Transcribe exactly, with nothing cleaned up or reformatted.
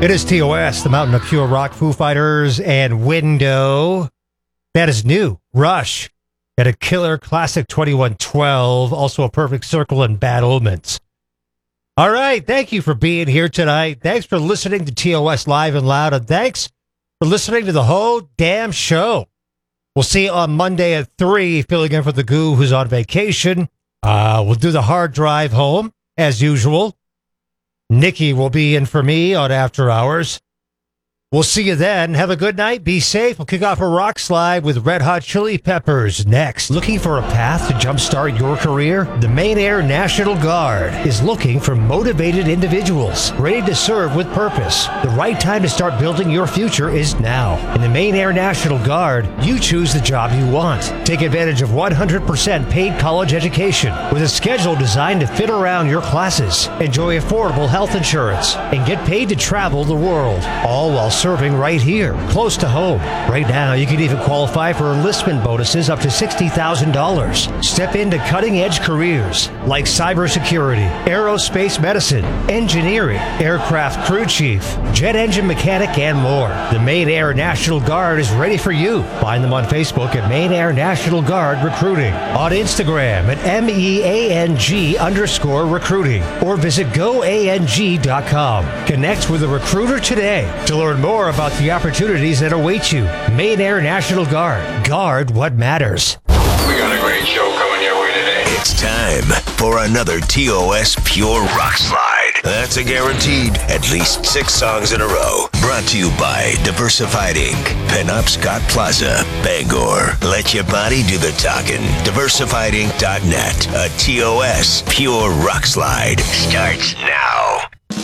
It is T O S, the Mountain of Pure Rock, Foo Fighters, and Window. That is new. Rush had a killer classic twenty-one twelve, also a perfect circle and Bad Omens. All right, thank you for being here tonight. Thanks for listening to T O S Live and Loud, and thanks for listening to the whole damn show. We'll see you on Monday at three, filling in for the Goo, who's on vacation. Uh, we'll do the hard drive home, as usual. Nikki will be in for me on After Hours. We'll see you then. Have a good night. Be safe. We'll kick off a rock slide with Red Hot Chili Peppers next. Looking for a path to jumpstart your career? The Maine Air National Guard is looking for motivated individuals ready to serve with purpose. The right time to start building your future is now. In the Maine Air National Guard, you choose the job you want. Take advantage of one hundred percent paid college education with a schedule designed to fit around your classes. Enjoy affordable health insurance and get paid to travel the world, all while serving right here, close to home. Right now, you can even qualify for enlistment bonuses up to sixty thousand dollars. Step into cutting-edge careers like cybersecurity, aerospace medicine, engineering, aircraft crew chief, jet engine mechanic, and more. The Maine Air National Guard is ready for you. Find them on Facebook at Maine Air National Guard Recruiting, on Instagram at M E A N G underscore recruiting, or visit go A N G dot com. Connect with a recruiter today to learn more about the opportunities that await you. Maine Air National Guard. Guard what matters. We got a great show coming your way today. It's time for another T O S Pure Rock Slide. That's a guaranteed at least six songs in a row. Brought to you by Diversified Incorporated. Pinup Scott Plaza, Bangor. Let your body do the talking. diversified inc dot net. A T O S Pure Rock Slide starts now.